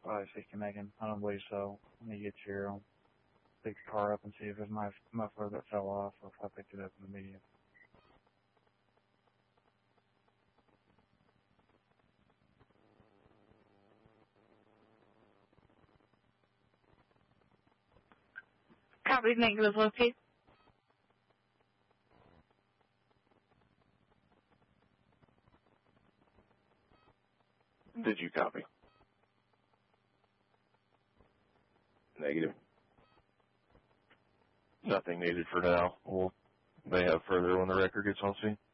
60 Megan. I don't believe so. Let me get your pick the car up and see if there's my muffler that fell off or if I picked it up in the median. Copy, negative, locate. Did you copy? Negative. Nothing needed for now. We'll may have further when the record gets on scene.